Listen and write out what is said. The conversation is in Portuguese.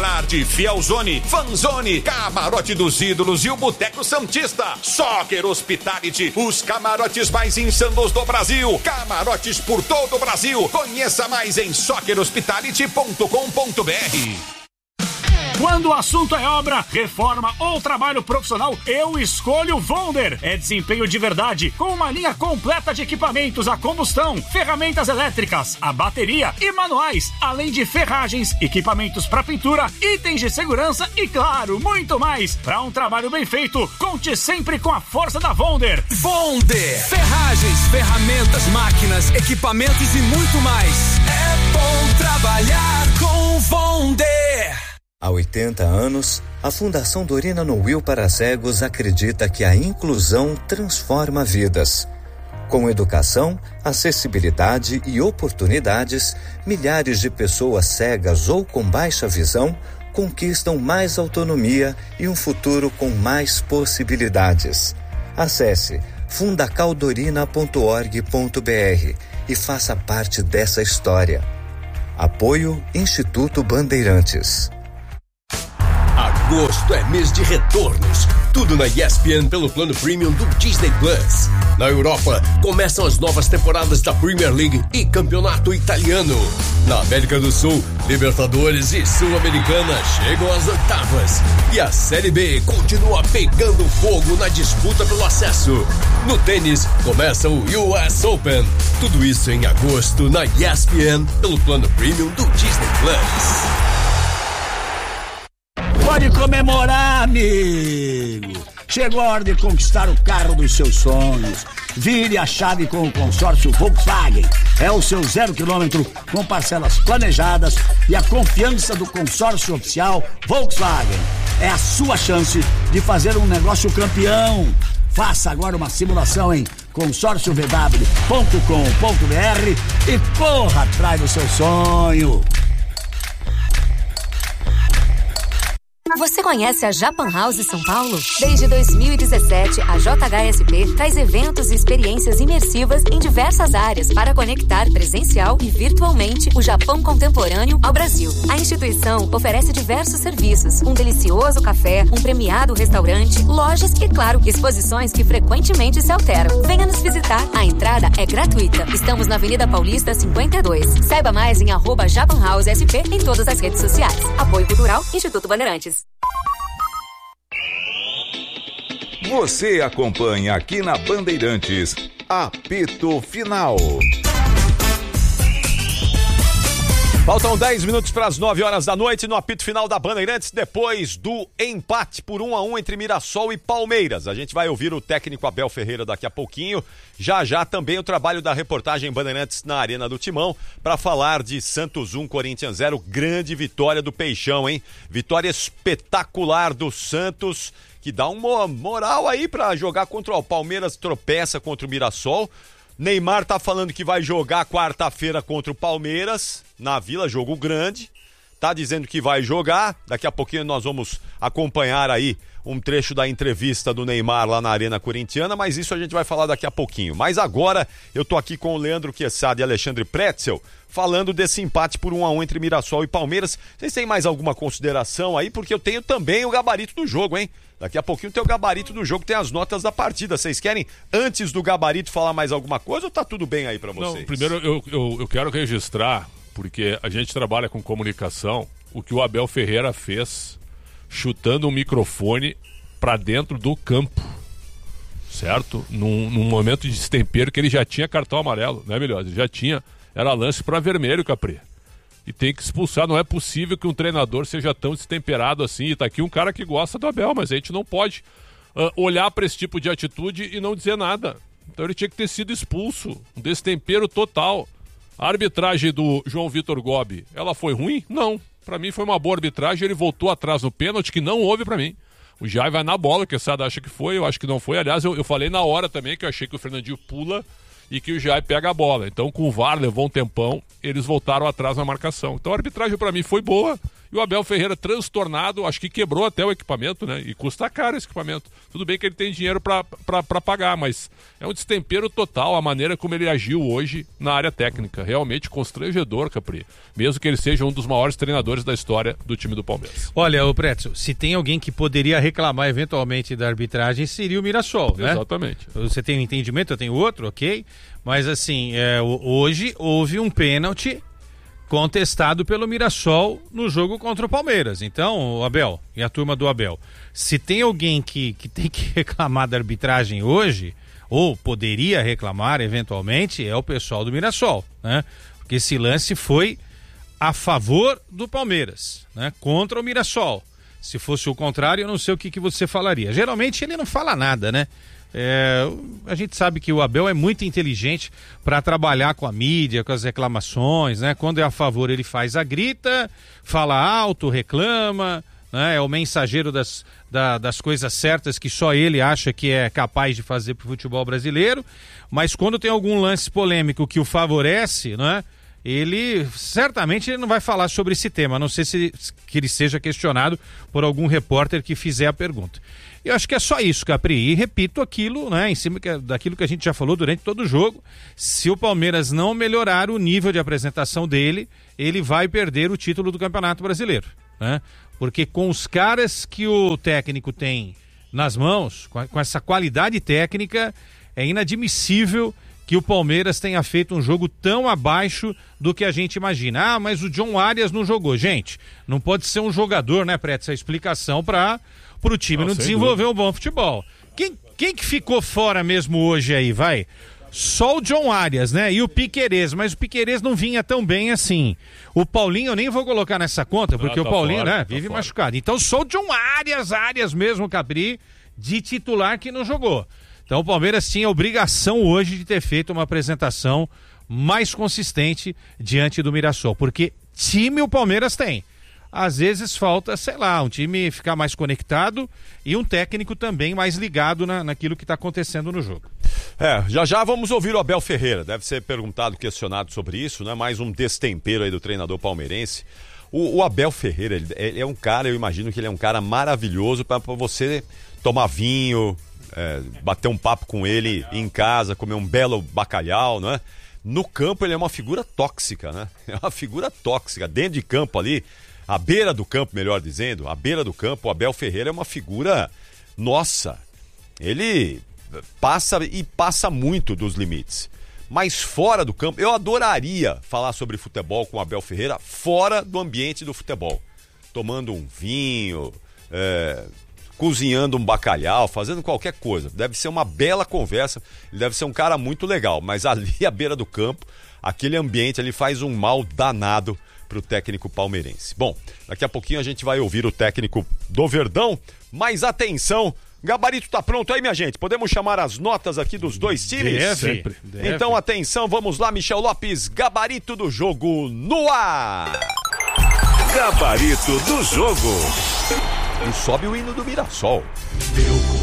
Honrard, Fielzone, Fanzone, Camarote dos Ídolos e o Boteco Santista. Soccer Hospitality, os camarotes mais insanos do Brasil. Camarotes por todo o Brasil. Conheça mais em soccerhospitality.com.br. Quando o assunto é obra, reforma ou trabalho profissional, eu escolho Vonder. É desempenho de verdade, com uma linha completa de equipamentos a combustão, ferramentas elétricas, a bateria e manuais, além de ferragens, equipamentos para pintura, itens de segurança e, claro, muito mais. Para um trabalho bem feito, conte sempre com a força da Vonder. Vonder, ferragens, ferramentas, máquinas, equipamentos e muito mais. É bom trabalhar com Vonder. Há 80 anos, a Fundação Dorina no Will para Cegos acredita que a inclusão transforma vidas. Com educação, acessibilidade e oportunidades, milhares de pessoas cegas ou com baixa visão conquistam mais autonomia e um futuro com mais possibilidades. Acesse fundacaldorina.org.br e faça parte dessa história. Apoio Instituto Bandeirantes. Agosto é mês de retornos. Tudo na ESPN pelo plano premium do Disney Plus. Na Europa, começam as novas temporadas da Premier League e Campeonato Italiano. Na América do Sul, Libertadores e Sul-Americana chegam às oitavas. E a Série B continua pegando fogo na disputa pelo acesso. No tênis, começa o US Open. Tudo isso em agosto na ESPN pelo plano premium do Disney Plus. Pode comemorar, amigo! Chegou a hora de conquistar o carro dos seus sonhos. Vire a chave com o consórcio Volkswagen. É o seu 0 km com parcelas planejadas e a confiança do consórcio oficial Volkswagen. É a sua chance de fazer um negócio campeão. Faça agora uma simulação em consórciovw.com.br e corra atrás do seu sonho. Você conhece a Japan House São Paulo? Desde 2017, a JHSP traz eventos e experiências imersivas em diversas áreas para conectar presencial e virtualmente o Japão contemporâneo ao Brasil. A instituição oferece diversos serviços, um delicioso café, um premiado restaurante, lojas e, claro, exposições que frequentemente se alteram. Venha nos visitar. A entrada é gratuita. Estamos na Avenida Paulista 52. Saiba mais em @JapanHouseSP em todas as redes sociais. Apoio Cultural, Instituto Bandeirantes. Você acompanha aqui na Bandeirantes, Apito Final. Faltam 10 minutos para as 9 horas da noite no apito final da Bandeirantes, depois do empate por 1-1 entre Mirassol e Palmeiras. A gente vai ouvir o técnico Abel Ferreira daqui a pouquinho. Já também o trabalho da reportagem Bandeirantes na Arena do Timão para falar de Santos 1, Corinthians 0. Grande vitória do Peixão, hein? Vitória espetacular do Santos, que dá uma moral aí para jogar contra o Palmeiras, tropeça contra o Mirassol. Neymar tá falando que vai jogar quarta-feira contra o Palmeiras, na Vila, jogo grande. Tá dizendo que vai jogar. Daqui a pouquinho nós vamos acompanhar aí um trecho da entrevista do Neymar lá na Arena Corintiana, mas isso a gente vai falar daqui a pouquinho. Mas agora eu tô aqui com o Leandro Quesada e Alexandre Pretzel, falando desse empate por 1-1 entre Mirassol e Palmeiras. Vocês têm mais alguma consideração aí? Porque eu tenho também o gabarito do jogo, hein? Daqui a pouquinho tem o gabarito do jogo, tem as notas da partida. Vocês querem, antes do gabarito, falar mais alguma coisa ou tá tudo bem aí pra vocês? Não, primeiro eu quero registrar, porque a gente trabalha com comunicação, o que o Abel Ferreira fez chutando um microfone pra dentro do campo, certo? Num momento de destempero que ele já tinha cartão amarelo, né, melhor? Ele já tinha, era lance pra vermelho, Capri. E tem que expulsar, não é possível que um treinador seja tão destemperado assim. E tá aqui um cara que gosta do Abel, mas a gente não pode olhar para esse tipo de atitude e não dizer nada. Então ele tinha que ter sido expulso, um destempero total. A arbitragem do João Vitor Gobi, ela foi ruim? Não, para mim foi uma boa arbitragem. Ele voltou atrás no pênalti, que não houve para mim. O Jai vai na bola, o Quesada acha que foi, eu acho que não foi. Aliás, eu falei na hora também que eu achei que o Fernandinho pula e que o Jai pega a bola. Então com o VAR levou um tempão, eles voltaram atrás na marcação. Então a arbitragem para mim foi boa E o Abel Ferreira transtornado, acho que quebrou até o equipamento, né? E custa caro esse equipamento. Tudo bem que ele tem dinheiro para pagar, mas é um destempero total a maneira como ele agiu hoje na área técnica. Realmente constrangedor, Capri. Mesmo que ele seja um dos maiores treinadores da história do time do Palmeiras. Olha, o Pretzel, se tem alguém que poderia reclamar eventualmente da arbitragem, seria o Mirassol, né? Exatamente. Você tem um entendimento, eu tenho outro, ok? Mas assim, hoje houve um pênalti contestado pelo Mirassol no jogo contra o Palmeiras. Então, o Abel e a turma do Abel, se tem alguém que tem que reclamar da arbitragem hoje, ou poderia reclamar eventualmente, é o pessoal do Mirassol, né? Porque esse lance foi a favor do Palmeiras, né? Contra o Mirassol. Se fosse o contrário, eu não sei o que você falaria. Geralmente ele não fala nada, né? A gente sabe que o Abel é muito inteligente para trabalhar com a mídia, com as reclamações, né? Quando é a favor ele faz a grita, fala alto, reclama, né? É o mensageiro das coisas certas que só ele acha que é capaz de fazer para o futebol brasileiro, mas quando tem algum lance polêmico que o favorece, né? Ele certamente não vai falar sobre esse tema, a não ser que ele seja questionado por algum repórter que fizer a pergunta. Eu acho que é só isso, Capri. E repito aquilo, né, em cima daquilo que a gente já falou durante todo o jogo. Se o Palmeiras não melhorar o nível de apresentação dele, ele vai perder o título do Campeonato Brasileiro, né? Porque com os caras que o técnico tem nas mãos, com essa qualidade técnica, é inadmissível que o Palmeiras tenha feito um jogo tão abaixo do que a gente imagina. Ah, mas o John Arias não jogou. Gente, não pode ser um jogador, né, Preto? Essa explicação para o time não desenvolver um bom futebol. Quem que ficou fora mesmo hoje aí, vai? Só o John Arias, né? E o Piquerez, mas o Piquerez não vinha tão bem assim. O Paulinho eu nem vou colocar nessa conta, porque o Paulinho, fora, né, vive machucado. Então só o John Arias mesmo, Capri, de titular que não jogou. Então o Palmeiras tinha a obrigação hoje de ter feito uma apresentação mais consistente diante do Mirassol, porque time o Palmeiras tem. Às vezes falta, sei lá, um time ficar mais conectado e um técnico também mais ligado naquilo que está acontecendo no jogo. Já vamos ouvir o Abel Ferreira, deve ser perguntado, questionado sobre isso, né? Mais um destempero aí do treinador palmeirense. O Abel Ferreira, ele é um cara, eu imagino que ele é um cara maravilhoso para você tomar vinho, bater um papo com ele em casa, comer um belo bacalhau, né? No campo ele é uma figura tóxica, né? É uma figura tóxica, dentro de campo ali, à beira do campo, melhor dizendo, à beira do campo, o Abel Ferreira é uma figura, nossa, ele passa muito dos limites. Mas fora do campo, eu adoraria falar sobre futebol com o Abel Ferreira fora do ambiente do futebol. Tomando um vinho, cozinhando um bacalhau, fazendo qualquer coisa. Deve ser uma bela conversa, ele deve ser um cara muito legal, mas ali à beira do campo, aquele ambiente ali faz um mal danado para o técnico palmeirense. Bom, daqui a pouquinho a gente vai ouvir o técnico do Verdão, mas atenção, gabarito tá pronto aí, minha gente? Podemos chamar as notas aqui dos dois times? Deve. Então atenção, vamos lá, Michel Lopes, gabarito do jogo no ar! Gabarito do jogo. E sobe o hino do Mirassol. Meu